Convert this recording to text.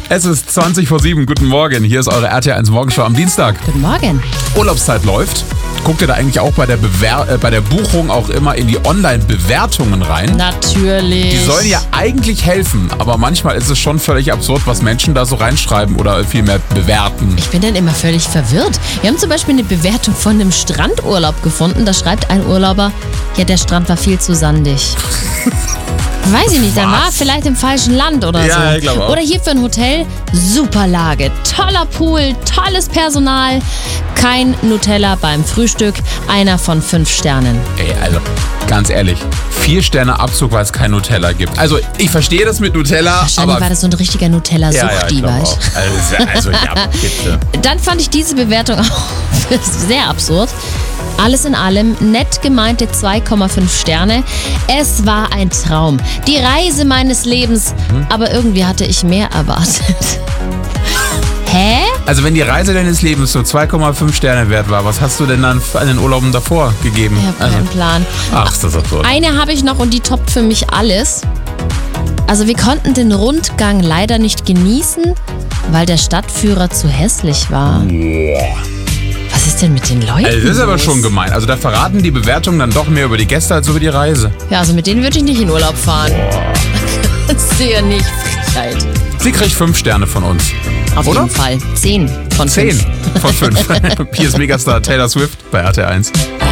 Es ist 20:07. Guten Morgen. Hier ist eure RTL1 Morgenshow am Dienstag. Guten Morgen. Urlaubszeit läuft. Guckt ihr da eigentlich auch bei der Buchung auch immer in die Online-Bewertungen rein? Natürlich. Die sollen ja eigentlich helfen, aber manchmal ist es schon völlig absurd, was Menschen da so reinschreiben oder vielmehr bewerten. Ich bin dann immer völlig verwirrt. Wir haben zum Beispiel eine Bewertung von einem Strandurlaub gefunden. Da schreibt ein Urlauber, ja, der Strand war viel zu sandig. Weiß ich nicht, der war vielleicht im falschen Land oder so. Ja, ich glaube auch. Oder hier für ein Hotel, super Lage, toller Pool, tolles Personal, kein Nutella beim Frühstück, einer von 5 Sternen. Ey, also ganz ehrlich, 4 Sterne Abzug, weil es kein Nutella gibt. Also ich verstehe das mit Nutella, Wahrscheinlich aber... war das so ein richtiger Nutella-Suchti, ich weißt glaub auch. Also ja, bitte. Dann fand ich diese Bewertung auch sehr absurd. Alles in allem nett gemeinte 2,5 Sterne. Es war ein Traum. Die Reise meines Lebens. Aber irgendwie hatte ich mehr erwartet. Hä? Also wenn die Reise deines Lebens so 2,5 Sterne wert war, was hast du denn dann an den Urlauben davor gegeben? Ich habe keinen Plan. Ach, ist das absurd. Eine habe ich noch und die toppt für mich alles. Also wir konnten den Rundgang leider nicht genießen, weil der Stadtführer zu hässlich war. Was ist denn mit den Leuten? Also das ist aber los? schon gemein. Also da verraten die Bewertungen dann doch mehr über die Gäste als über die Reise. Ja, also mit denen würde ich nicht in Urlaub fahren. Das ist ja nicht Frechheit. Sie kriegt 5 Sterne von uns. Auf Oder? jeden Fall. 10 von 10 5. von 5. Hier ist Megastar Taylor Swift bei RTL1.